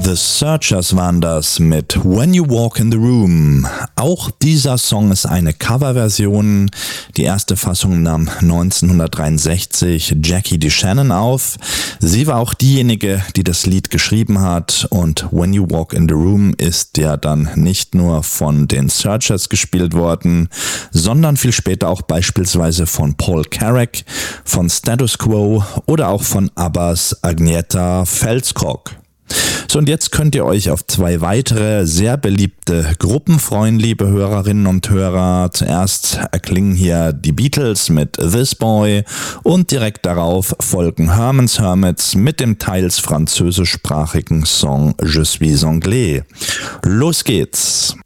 The Searchers waren das mit When You Walk in the Room. Auch dieser Song ist eine Coverversion. Die erste Fassung nahm 1963 Jackie DeShannon auf. Sie war auch diejenige, die das Lied geschrieben hat, und When You Walk in the Room ist ja dann nicht nur von den Searchers gespielt worden, sondern viel später auch beispielsweise von Paul Carrack, von Status Quo oder auch von ABBAs Agnetha Fältskog. So, und jetzt könnt ihr euch auf zwei weitere sehr beliebte Gruppen freuen, liebe Hörerinnen und Hörer. Zuerst erklingen hier die Beatles mit This Boy und direkt darauf folgen Herman's Hermits mit dem teils französischsprachigen Song Je suis anglais. Los geht's!